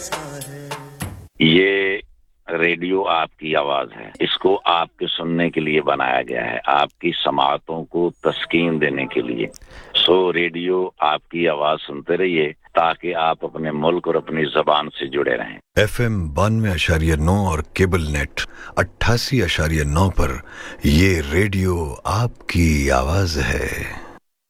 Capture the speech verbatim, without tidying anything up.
ये रेडियो आपकी आवाज है, इसको आपके सुनने के लिए बनाया गया है, आपकी समाअतों को तस्कीन देने के लिए। सो रेडियो आपकी आवाज सुनते रहिए ताकि आप अपने मुल्क और अपनी जबान से जुड़े रहें। एफएम बानवे अशारिया नौ और केबल नेट अट्ठासी अशारिया नौ पर ये रेडियो आपकी आवाज है।